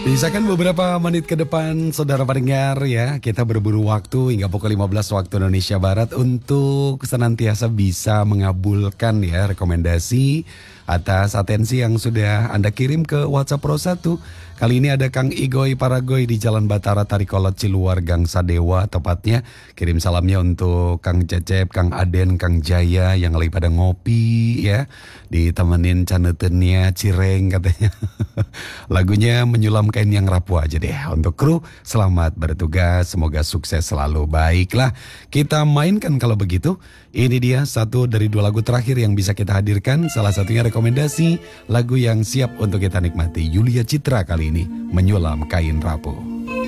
Sisakan beberapa menit ke depan, saudara pendengar ya, kita berburu waktu hingga pukul 15 waktu Indonesia Barat untuk senantiasa bisa mengabulkan ya rekomendasi atas atensi yang sudah Anda kirim ke WhatsApp Pro 1. Kali ini ada Kang Igoy Paragoy di Jalan Batara Tarikolot Ciluar Gang Sadewa tepatnya. Kirim salamnya untuk Kang Cecep, Kang Aden, Kang Jaya yang lagi pada ngopi ya. Ditemenin canetennya Cireng katanya. Lagunya menyulam kain yang rapuh aja deh. Untuk kru selamat bertugas, semoga sukses selalu. Baiklah, kita mainkan kalau begitu. Ini dia satu dari dua lagu terakhir yang bisa kita hadirkan. Salah satunya rekomendasi lagu yang siap untuk kita nikmati. Yulia Citra kali ini, Menyulam Kain Rapuh.